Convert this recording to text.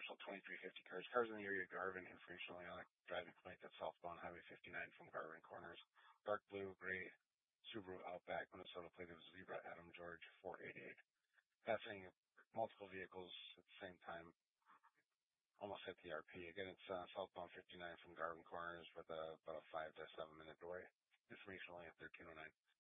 also 2350 cars. Cars in the area of Garvin, information only on driving tonight that's southbound Highway 59 from Garvin Corners. Dark blue, gray, Subaru Outback, Minnesota plate of Zebra Adam George 488. Passing multiple vehicles at the same time. Almost hit the RP. Again, it's southbound 59 from Garvin Corners with about a 5 to 7 minute delay. Information only at 1309.